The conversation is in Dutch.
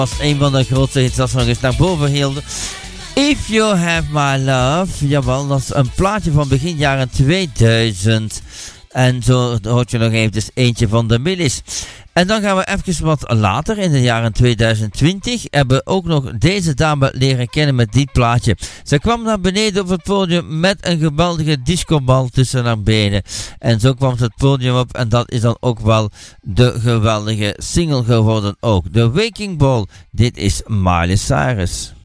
was een van de grootste hits dat ze nog eens naar boven hielden. If You Have My Love, jawel, dat is een plaatje van begin jaren 2000. En zo hoort je nog eventjes eentje van de Millys. En dan gaan we even wat later, in de jaren 2020, hebben we ook nog deze dame leren kennen met dit plaatje. Ze kwam naar beneden op het podium met een geweldige discobal tussen haar benen. En zo kwam ze het podium op en dat is dan ook wel de geweldige single geworden ook. The Waking Ball, dit is Miley Cyrus.